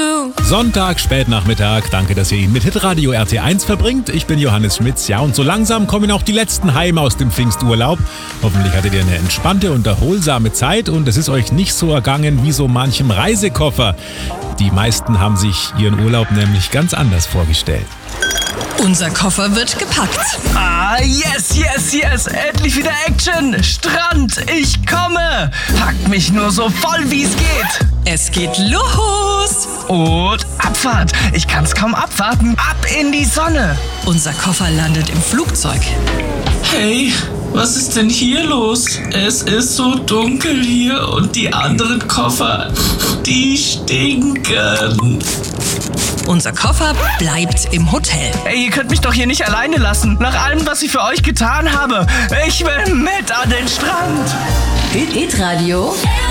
Sonntag, Spätnachmittag. Danke, dass ihr ihn mit Hitradio RT1 verbringt. Ich bin Johannes Schmitz. Ja, und so langsam kommen auch die letzten heim aus dem Pfingsturlaub. Hoffentlich hattet ihr eine entspannte und erholsame Zeit und es ist euch nicht so ergangen wie so manchem Reisekoffer. Die meisten haben sich ihren Urlaub nämlich ganz anders vorgestellt. Unser Koffer wird gepackt. Ah, yes. Endlich wieder Action. Strand, ich komme. Packt mich nur so voll, wie es geht. Es geht los. Und Abfahrt. Ich kann's kaum abwarten. Ab in die Sonne. Unser Koffer landet im Flugzeug. Hey, was ist denn hier los? Es ist so dunkel hier und die anderen Koffer, die stinken. Unser Koffer bleibt im Hotel. Ey, ihr könnt mich doch hier nicht alleine lassen. Nach allem, was ich für euch getan habe. Ich will mit an den Strand. Hitradio